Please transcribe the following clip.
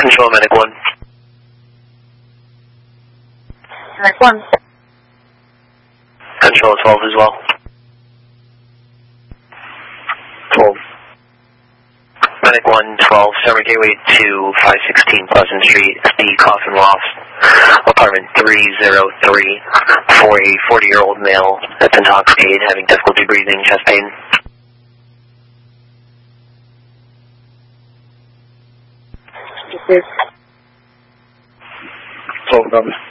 Control, Medic 1. Medic 1. Control 12 as well. 12. Medic 1, 12, Summer Gateway 2, 516 Pleasant Street, the Coffin Loft, apartment 303, for a 40-year-old male that's intoxicated, having difficulty breathing, chest pain. Yes. 12,